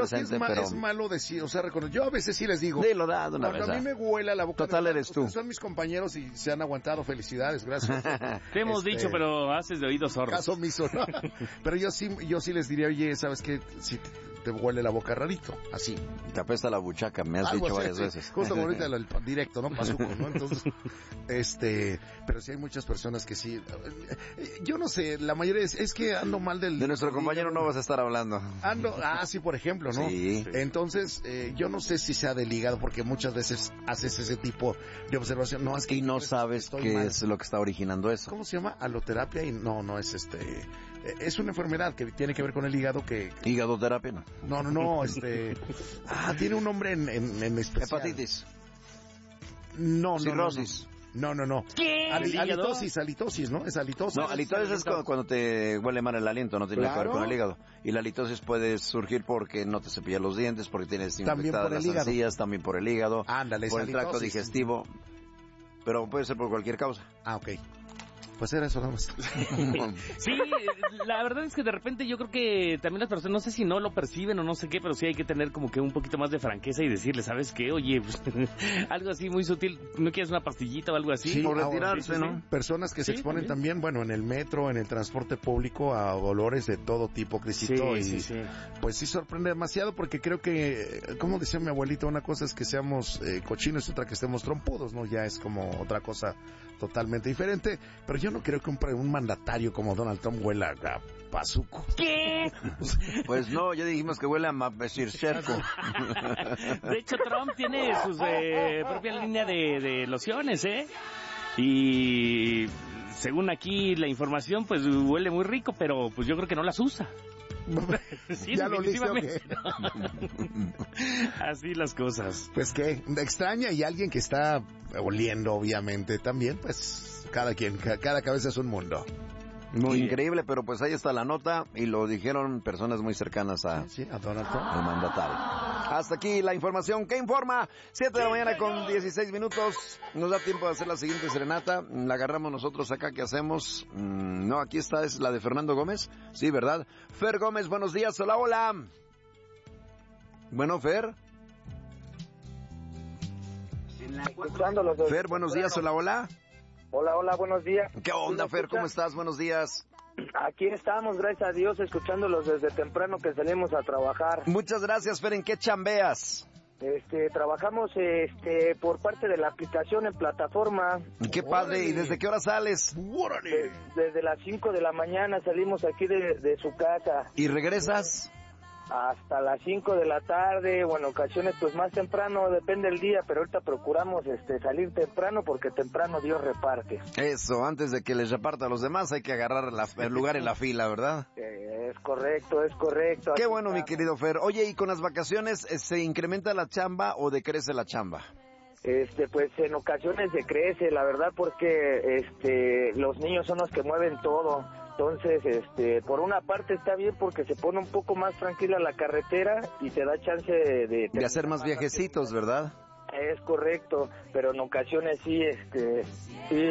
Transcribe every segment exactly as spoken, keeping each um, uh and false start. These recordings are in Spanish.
pero sí decente, es, ma- pero... es malo decir, o sea, reconocer. Yo a veces sí les digo. Dilo, da, de una Cuando vez, a mí da. me huela la boca. Total, de eres tú. Son mis compañeros y se han aguantado. Felicidades, gracias. Te hemos Este, dicho, pero haces de oídos sordos. Caso omiso, ¿no? Pero yo sí, yo sí les diría, oye, ¿sabes qué? Si te, te huele la boca rarito, así. Te apesta la buchaca, me has Algo dicho así, varias sí. veces. Justo como ahorita el, el directo, ¿no? Pazuco, ¿no? Entonces, este, pero sí hay muchas personas que sí. Yo no sé, la mayoría es, es que ando mal del... De nuestro compañero no vas a estar hablando. Ando, ah, sí, por ejemplo, ¿no? Sí. Entonces, eh, yo no sé si sea del hígado, porque muchas veces haces ese tipo de observación. No, es que Y no sabes estoy qué mal. es lo que está originando eso. ¿Cómo se llama? Aloterapia y no, no es este, eh, es una enfermedad que tiene que ver con el hígado que, Hígado terapia, ¿no? no, no, no, este, ah, tiene un nombre en, en, en especial. Hepatitis. No, no, Cirrosis. No, no, no. ¿Qué? Ali- ¿El hígado? halitosis, halitosis, ¿no? Es halitosis. No, halitosis es cu- cuando te huele mal el aliento, no tiene que ver Claro. con el hígado. Y la halitosis puede surgir porque no te cepillas los dientes, porque tienes También infectadas por el las hígado. encías, también por el hígado, Ándale, es por el tracto halitosis. digestivo. Pero puede ser por cualquier causa. Ah, ok. Pues era eso nada más. Sí, la verdad es que de repente yo creo que también las personas, no sé si no lo perciben o no sé qué, pero sí hay que tener como que un poquito más de franqueza y decirle, ¿sabes qué? Oye, pues, algo así muy sutil, ¿no quieres una pastillita o algo así? Sí, por ahora, retirarse, sí, sí, ¿no? sí. Personas que se Sí, exponen también. también, bueno, en el metro, en el transporte público, a olores de todo tipo, Crisito, Sí, y sí, sí. pues sí sorprende demasiado porque creo que, como decía mi abuelita, una cosa es que seamos eh, cochinos y otra que estemos trompudos, ¿no? Ya es como otra cosa totalmente diferente, pero yo no creo que un, pre- un mandatario como Donald Trump huela a pazuco. ¿Qué? Pues no, ya dijimos que huele a Mapesircherko. De hecho, Trump tiene su eh, propia línea de, de lociones, ¿eh? Y según aquí la información, pues huele muy rico, pero pues yo creo que no las usa. Sí, ¿Ya lo oliste o definitivamente. Así las cosas. Pues qué, extraña y alguien que está oliendo, obviamente, también, pues cada quien, ca- cada cabeza es un mundo. Muy increíble, pero pues ahí está la nota y lo dijeron personas muy cercanas a, Sí, a Donald Trump. al mandatario. Hasta aquí la información que informa. siete de la mañana con dieciséis minutos. Nos da tiempo de hacer la siguiente serenata. La agarramos nosotros acá. ¿Qué hacemos? Mm, no, aquí está, es la de Fernando Gómez. Sí, ¿verdad? Fer Gómez, buenos días. Hola, hola. Bueno, Fer. Escuchándolos desde Fer, buenos días. Hola, hola. Hola, hola, buenos días. ¿Qué onda, ¿Sí me Fer? ¿Cómo escuchan? estás? Buenos días. Aquí estamos, gracias a Dios, escuchándolos desde temprano que salimos a trabajar. Muchas gracias, Fer. ¿En qué chambeas? Este, trabajamos este por parte de la aplicación en plataforma. Qué padre. ¿Y desde qué hora sales? De- desde las cinco de la mañana salimos aquí de, de su casa ¿Y regresas? hasta las cinco de la tarde, o en ocasiones pues más temprano, depende del día, pero ahorita procuramos este salir temprano porque temprano Dios reparte. Eso, antes de que les reparta a los demás hay que agarrar la- el lugar en la fila, ¿verdad? Eh, es correcto, es correcto. Qué Aquí bueno, mi estamos. querido Fer. Oye, ¿y con las vacaciones eh, se incrementa la chamba o decrece la chamba? Este, pues en ocasiones decrece, la verdad, porque este, los niños son los que mueven todo. Entonces, este, por una parte está bien porque se pone un poco más tranquila la carretera y te da chance de... De, De hacer más viajecitos, ¿verdad? Es correcto, pero en ocasiones sí, este, sí,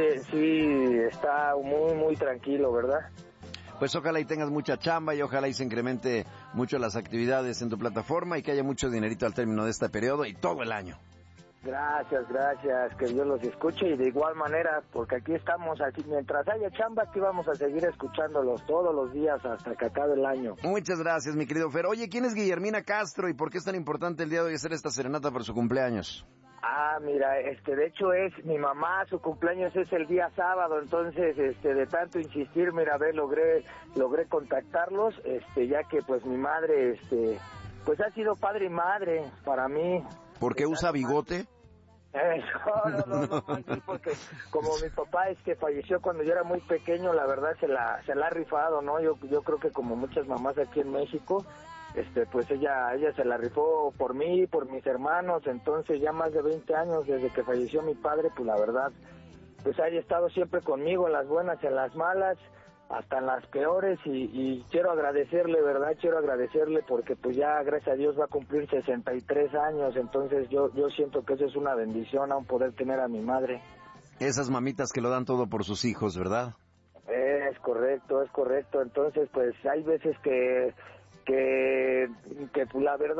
sí está muy, muy tranquilo, ¿verdad? Pues ojalá y tengas mucha chamba y ojalá y se incremente mucho las actividades en tu plataforma y que haya mucho dinerito al término de este periodo y todo el año. Gracias, gracias, que Dios los escuche y de igual manera, porque aquí estamos, aquí mientras haya chamba, aquí vamos a seguir escuchándolos todos los días hasta que acabe el año. Muchas gracias, mi querido Fer. Oye, ¿quién es Guillermina Castro y por qué es tan importante el día de hoy hacer esta serenata por su cumpleaños? Ah, mira, este, de hecho es mi mamá, su cumpleaños es el día sábado, entonces, este, de tanto insistir, mira, ve, logré, logré contactarlos, este, ya que pues mi madre, este, pues ha sido padre y madre para mí. ¿Por qué usa bigote? Eh, no, no, no, no, más bien porque como mi papá este falleció cuando yo era muy pequeño, la verdad se la se la ha rifado, ¿no? Yo yo creo que como muchas mamás aquí en México, este pues ella ella se la rifó por mí, por mis hermanos, entonces ya más de veinte años desde que falleció mi padre, pues la verdad pues haya estado siempre conmigo en las buenas, en las malas, hasta en las peores y, y quiero agradecerle, ¿verdad? Quiero agradecerle porque pues ya gracias a Dios va a cumplir sesenta y tres años, entonces yo yo siento que eso es una bendición aún poder tener a mi madre. Esas mamitas que lo dan todo por sus hijos, ¿verdad? Es correcto, es correcto, entonces pues hay veces que que, que pues, la verdad